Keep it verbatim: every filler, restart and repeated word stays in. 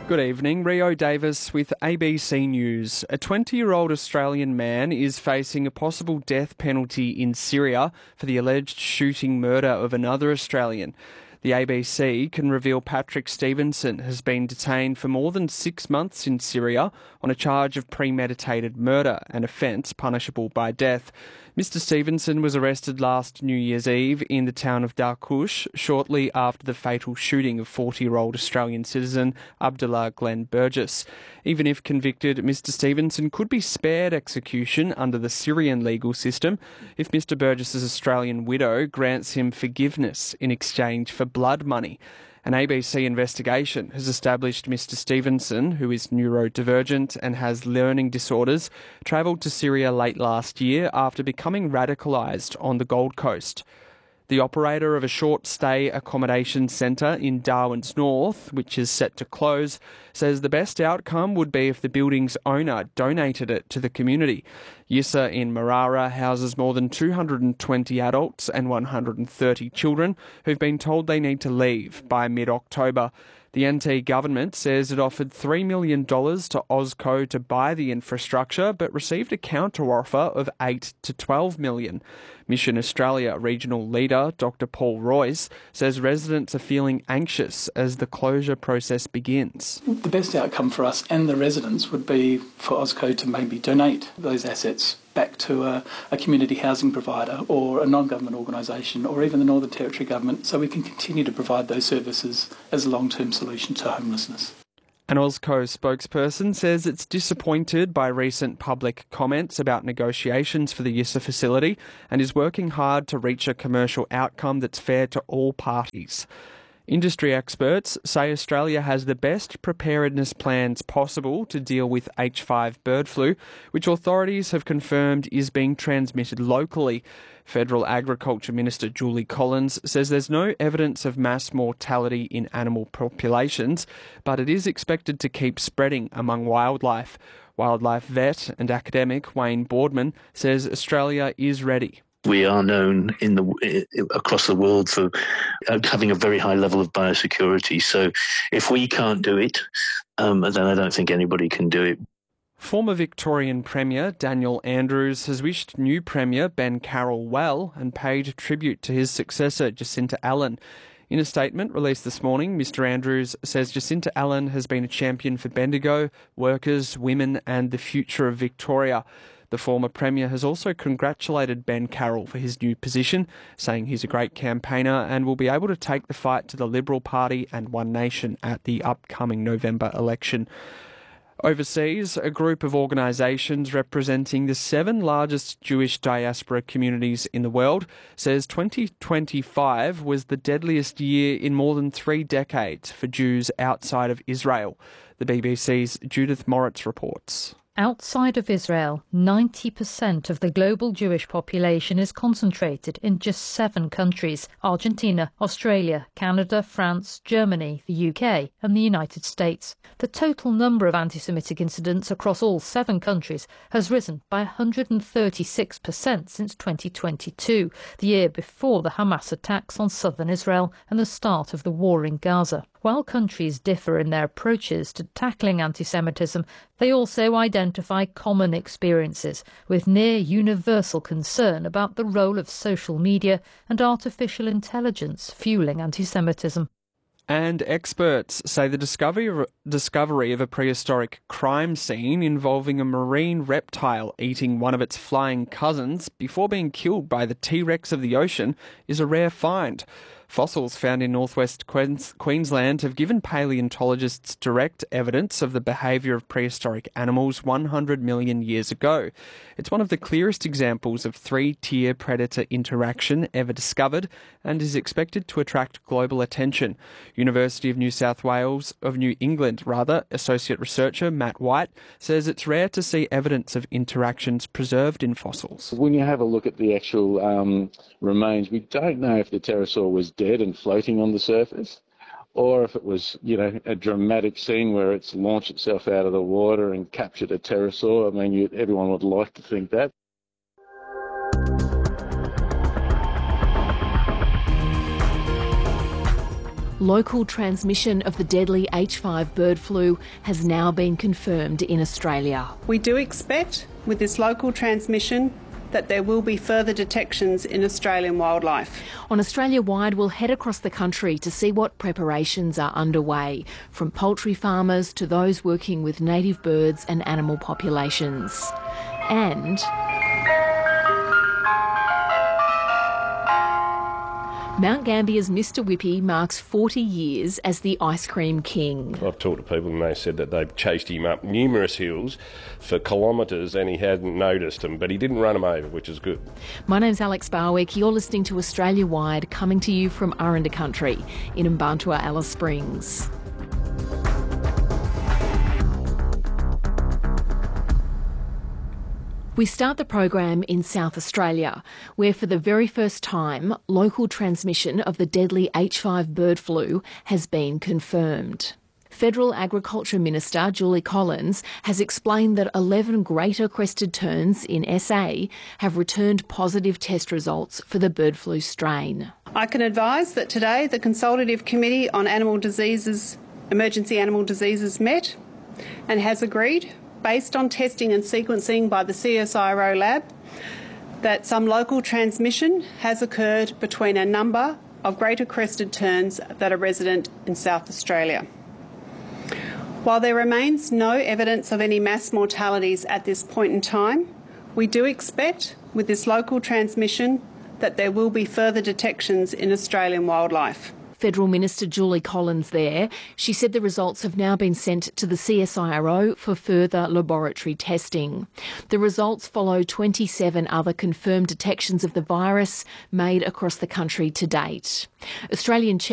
Good evening, Rio Davis with A B C News. A twenty-year-old Australian man is facing a possible death penalty in Syria for the alleged shooting murder of another Australian. The A B C can reveal Patrick Stevenson has been detained for more than six months in Syria on a charge of premeditated murder, an offence punishable by death. Mister Stevenson was arrested last New Year's Eve in the town of Darkush shortly after the fatal shooting of forty-year-old Australian citizen Abdullah Glenn Burgess. Even if convicted, Mister Stevenson could be spared execution under the Syrian legal system if Mister Burgess's Australian widow grants him forgiveness in exchange for blood money. An A B C investigation has established Mister Stevenson, who is neurodivergent and has learning disorders, travelled to Syria late last year after becoming radicalised on the Gold Coast. The operator of a short-stay accommodation centre in Darwin's North, which is set to close, says the best outcome would be if the building's owner donated it to the community. Yissa in Marara houses more than two hundred twenty adults and one hundred thirty children who've been told they need to leave by mid-October. The N T government says it offered three million dollars to Ozco to buy the infrastructure, but received a counter-offer of eight to twelve million dollars. Mission Australia regional leader Doctor Paul Royce says residents are feeling anxious as the closure process begins. The best outcome for us and the residents would be for Ozco to maybe donate those assets back to a, a community housing provider or a non-government organisation or even the Northern Territory government, so we can continue to provide those services as a long-term solution to homelessness. An Ozco spokesperson says it's disappointed by recent public comments about negotiations for the Yissa facility and is working hard to reach a commercial outcome that's fair to all parties. Industry experts say Australia has the best preparedness plans possible to deal with H five bird flu, which authorities have confirmed is being transmitted locally. Federal Agriculture Minister Julie Collins says there's no evidence of mass mortality in animal populations, but it is expected to keep spreading among wildlife. Wildlife vet and academic Wayne Boardman says Australia is ready. We are known in the across the world for having a very high level of biosecurity. So if we can't do it, um, then I don't think anybody can do it. Former Victorian Premier Daniel Andrews has wished new Premier Ben Carroll well and paid tribute to his successor Jacinta Allan. In a statement released this morning, Mister Andrews says Jacinta Allan has been a champion for Bendigo, workers, women and the future of Victoria. The former Premier has also congratulated Ben Carroll for his new position, saying he's a great campaigner and will be able to take the fight to the Liberal Party and One Nation at the upcoming November election. Overseas, a group of organisations representing the seven largest Jewish diaspora communities in the world says twenty twenty-five was the deadliest year in more than three decades for Jews outside of Israel. The B B C's Judith Moritz reports. Outside of Israel, ninety percent of the global Jewish population is concentrated in just seven countries: Argentina, Australia, Canada, France, Germany, the U K and the United States. The total number of anti-Semitic incidents across all seven countries has risen by one hundred thirty-six percent since twenty twenty-two, the year before the Hamas attacks on southern Israel and the start of the war in Gaza. While countries differ in their approaches to tackling anti-Semitism, they also identify common experiences with near universal concern about the role of social media and artificial intelligence fueling anti-Semitism. And experts say the discovery discovery of a prehistoric crime scene involving a marine reptile eating one of its flying cousins before being killed by the T-Rex of the ocean is a rare find. Fossils found in northwest Queensland have given paleontologists direct evidence of the behaviour of prehistoric animals one hundred million years ago. It's one of the clearest examples of three-tier predator interaction ever discovered and is expected to attract global attention. University of New South Wales, of New England rather, associate researcher Matt White says it's rare to see evidence of interactions preserved in fossils. When you have a look at the actual um, remains, we don't know if the pterosaur was dead and floating on the surface, or if it was, you know, a dramatic scene where it's launched itself out of the water and captured a pterosaur. I mean, you, everyone would like to think that. Local transmission of the deadly H five bird flu has now been confirmed in Australia. We do expect, with this local transmission, that there will be further detections in Australian wildlife. On Australia-wide, we'll head across the country to see what preparations are underway, from poultry farmers to those working with native birds and animal populations. And Mount Gambier's Mister Whippy marks forty years as the ice cream king. I've talked to people and they said that they've chased him up numerous hills for kilometres and he hadn't noticed them, but he didn't run them over, which is good. My name's Alex Barwick. You're listening to Australia Wide, coming to you from Aranda Country in Mbantua, Alice Springs. We start the program in South Australia, where for the very first time, local transmission of the deadly H five bird flu has been confirmed. Federal Agriculture Minister Julie Collins has explained that eleven greater crested terns in S A have returned positive test results for the bird flu strain. I can advise that today the Consultative Committee on Animal Diseases, Emergency Animal Diseases met and has agreed, based on testing and sequencing by the C S I R O lab, that some local transmission has occurred between a number of greater crested terns that are resident in South Australia. While there remains no evidence of any mass mortalities at this point in time, we do expect, with this local transmission, that there will be further detections in Australian wildlife. Federal Minister Julie Collins there. She said the results have now been sent to the C S I R O for further laboratory testing. The results follow twenty-seven other confirmed detections of the virus made across the country to date. Australian